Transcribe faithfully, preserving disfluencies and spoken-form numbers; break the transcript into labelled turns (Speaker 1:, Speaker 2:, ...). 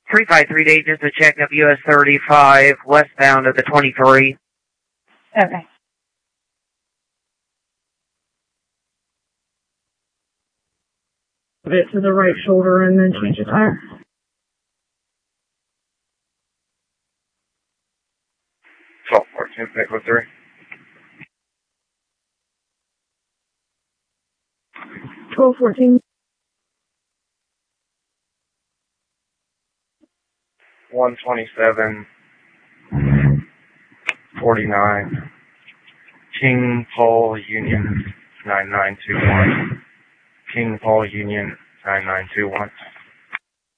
Speaker 1: three five three day, just a check of U S thirty-five, westbound of the twenty-three.
Speaker 2: Okay. Put it to the right shoulder and then change the tire.
Speaker 3: twelve fourteen, Echo three.
Speaker 2: twelve fourteen.
Speaker 3: one twenty-seven, forty-nine. King Paul Union, nine nine two one. King Paul Union, nine nine two one.